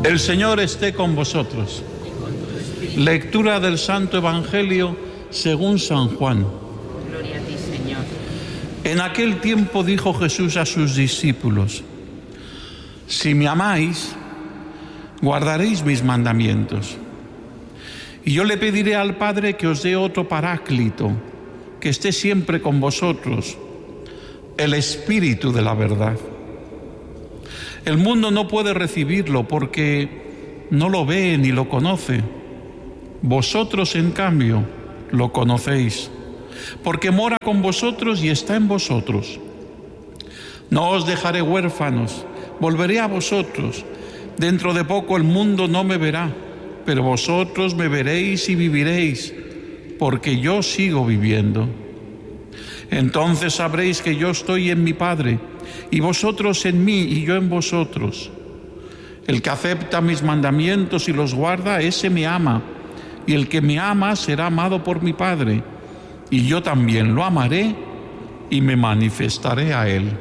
El Señor esté con vosotros. Lectura del Santo Evangelio según San Juan. Gloria a ti, Señor. En aquel tiempo dijo Jesús a sus discípulos: si me amáis, guardaréis mis mandamientos. Y yo le pediré al Padre que os dé otro Paráclito, que esté siempre con vosotros, el Espíritu de la verdad. El mundo no puede recibirlo porque no lo ve ni lo conoce. Vosotros, en cambio, lo conocéis, porque mora con vosotros y está en vosotros. No os dejaré huérfanos, volveré a vosotros. Dentro de poco el mundo no me verá, pero vosotros me veréis y viviréis, porque yo sigo viviendo. Entonces sabréis que yo estoy en mi Padre, y vosotros en mí, y yo en vosotros. El que acepta mis mandamientos y los guarda, ese me ama, y el que me ama será amado por mi Padre, y yo también lo amaré y me manifestaré a él.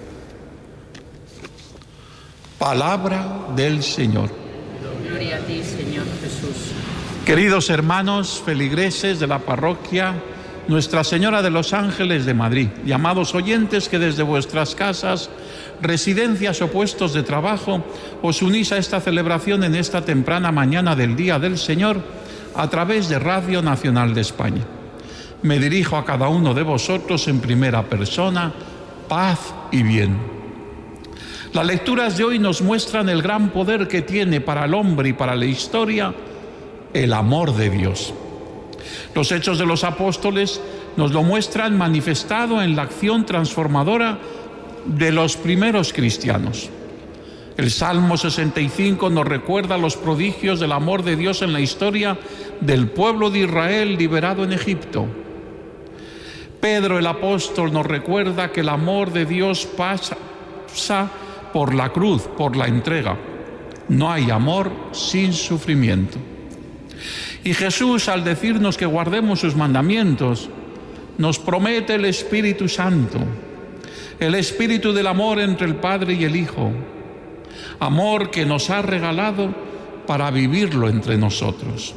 Palabra del Señor. Gloria a ti, Señor Jesús. Queridos hermanos feligreses de la parroquia Nuestra Señora de los Ángeles de Madrid, y amados oyentes que desde vuestras casas, residencias o puestos de trabajo os unís a esta celebración en esta temprana mañana del Día del Señor a través de Radio Nacional de España. Me dirijo a cada uno de vosotros en primera persona: paz y bien. Las lecturas de hoy nos muestran el gran poder que tiene para el hombre y para la historia el amor de Dios. Los Hechos de los Apóstoles nos lo muestran manifestado en la acción transformadora de los primeros cristianos. El Salmo 65 nos recuerda los prodigios del amor de Dios en la historia del pueblo de Israel liberado en Egipto. Pedro el apóstol nos recuerda que el amor de Dios pasa por la cruz, por la entrega. No hay amor sin sufrimiento. Y Jesús, al decirnos que guardemos sus mandamientos, nos promete el Espíritu Santo, el Espíritu del amor entre el Padre y el Hijo, amor que nos ha regalado para vivirlo entre nosotros.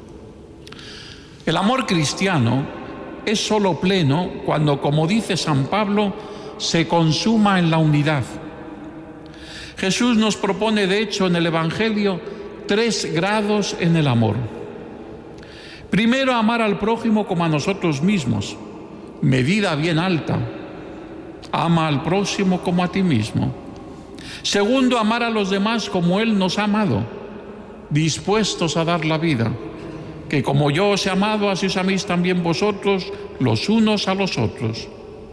El amor cristiano es solo pleno cuando, como dice San Pablo, se consuma en la unidad. Jesús nos propone, de hecho, en el Evangelio 3 grados en el amor. Primero, amar al prójimo como a nosotros mismos, medida bien alta. Ama al próximo como a ti mismo. Segundo, amar a los demás como Él nos ha amado, dispuestos a dar la vida. Que como yo os he amado, así os améis también vosotros los unos a los otros.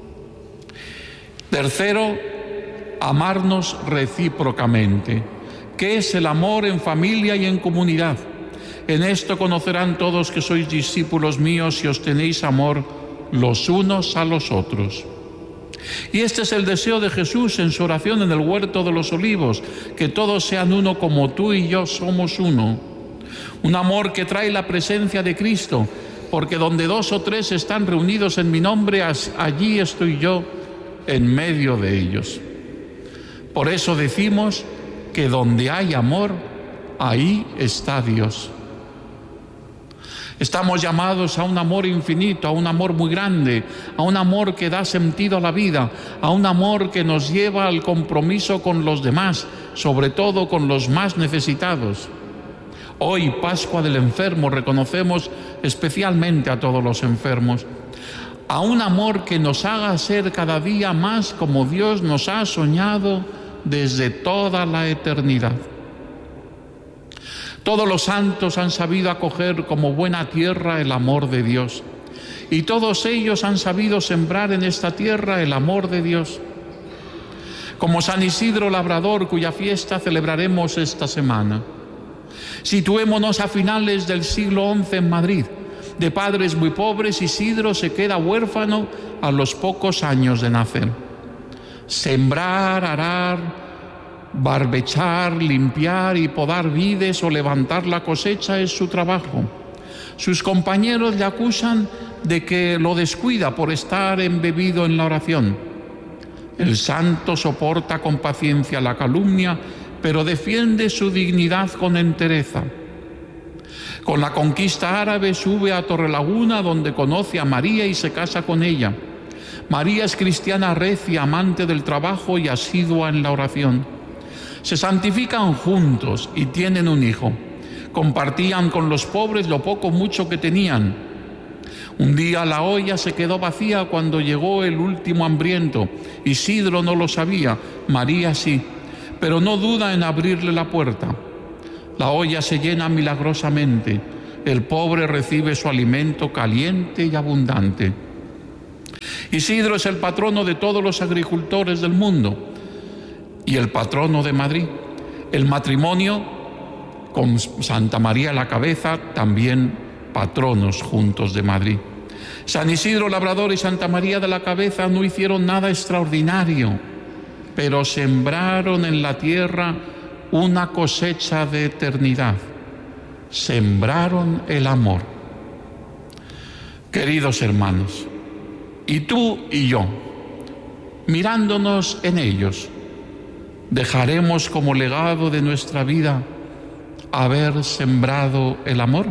Tercero, amarnos recíprocamente, que es el amor en familia y en comunidad. En esto conocerán todos que sois discípulos míos si os tenéis amor los unos a los otros. Y este es el deseo de Jesús en su oración en el Huerto de los Olivos, que todos sean uno como tú y yo somos uno. Un amor que trae la presencia de Cristo, porque donde 2 o 3 están reunidos en mi nombre, allí estoy yo en medio de ellos. Por eso decimos que donde hay amor, ahí está Dios. Estamos llamados a un amor infinito, a un amor muy grande, a un amor que da sentido a la vida, a un amor que nos lleva al compromiso con los demás, sobre todo con los más necesitados. Hoy, Pascua del Enfermo, reconocemos especialmente a todos los enfermos, a un amor que nos haga ser cada día más como Dios nos ha soñado desde toda la eternidad. Todos los santos han sabido acoger como buena tierra el amor de Dios, y todos ellos han sabido sembrar en esta tierra el amor de Dios. Como San Isidro Labrador, cuya fiesta celebraremos esta semana. Situémonos a finales del siglo XI en Madrid. De padres muy pobres, Isidro se queda huérfano a los pocos años de nacer. Sembrar, arar, barbechar, limpiar y podar vides o levantar la cosecha es su trabajo. Sus compañeros le acusan de que lo descuida por estar embebido en la oración. El santo soporta con paciencia la calumnia, pero defiende su dignidad con entereza. Con la conquista árabe sube a Torrelaguna, donde conoce a María y se casa con ella. María es cristiana recia, amante del trabajo y asidua en la oración. Se santifican juntos y tienen un hijo. Compartían con los pobres lo poco mucho que tenían. Un día la olla se quedó vacía cuando llegó el último hambriento. Isidro no lo sabía, María sí, pero no duda en abrirle la puerta. La olla se llena milagrosamente. El pobre recibe su alimento caliente y abundante. Isidro es el patrono de todos los agricultores del mundo y el patrono de Madrid. El matrimonio, con Santa María a la cabeza, también patronos juntos de Madrid. San Isidro Labrador y Santa María de la Cabeza no hicieron nada extraordinario, pero sembraron en la tierra una cosecha de eternidad. Sembraron el amor. Queridos hermanos, y tú y yo, mirándonos en ellos, ¿dejaremos como legado de nuestra vida haber sembrado el amor?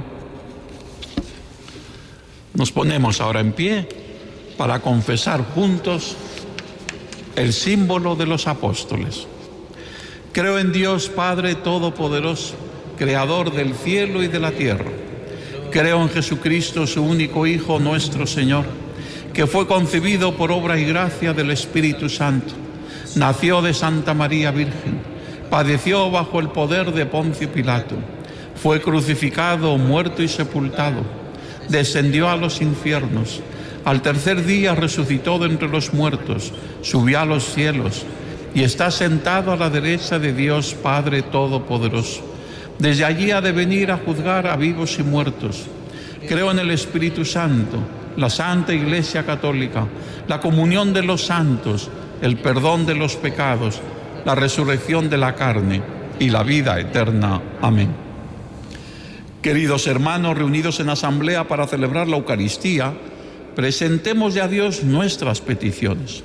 Nos ponemos ahora en pie para confesar juntos el símbolo de los apóstoles. Creo en Dios Padre Todopoderoso, Creador del cielo y de la tierra. Creo en Jesucristo, su único Hijo, nuestro Señor, que fue concebido por obra y gracia del Espíritu Santo. Nació de Santa María Virgen, padeció bajo el poder de Poncio Pilato, fue crucificado, muerto y sepultado, descendió a los infiernos, al tercer día resucitó de entre los muertos, subió a los cielos y está sentado a la derecha de Dios Padre Todopoderoso. Desde allí ha de venir a juzgar a vivos y muertos. Creo en el Espíritu Santo, la Santa Iglesia Católica, la comunión de los santos, el perdón de los pecados, la resurrección de la carne y la vida eterna. Amén. Queridos hermanos, reunidos en asamblea para celebrar la Eucaristía, presentemos a Dios nuestras peticiones.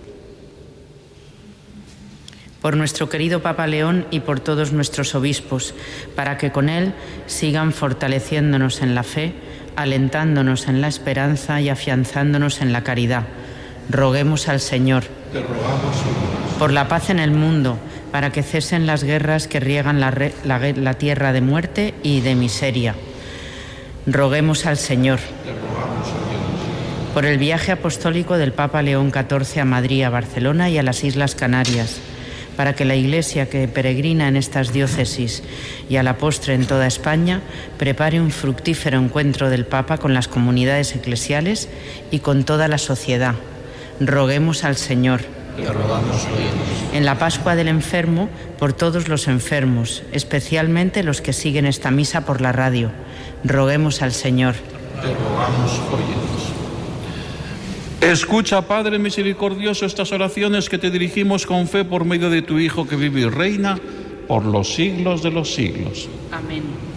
Por nuestro querido Papa León y por todos nuestros obispos, para que con él sigan fortaleciéndonos en la fe, alentándonos en la esperanza y afianzándonos en la caridad. Roguemos al Señor. Te rogamos, Señor. Por la paz en el mundo, para que cesen las guerras que riegan la tierra de muerte y de miseria. Roguemos al Señor. Te rogamos, Señor. Por el viaje apostólico del Papa León XIV a Madrid, a Barcelona y a las Islas Canarias, para que la Iglesia que peregrina en estas diócesis y a la postre en toda España prepare un fructífero encuentro del Papa con las comunidades eclesiales y con toda la sociedad. Roguemos al Señor. Te rogamos, Señor. En la Pascua del Enfermo, por todos los enfermos, especialmente los que siguen esta misa por la radio. Roguemos al Señor. Te rogamos, óyenos. Escucha, Padre misericordioso, estas oraciones que te dirigimos con fe por medio de tu Hijo que vive y reina por los siglos de los siglos. Amén.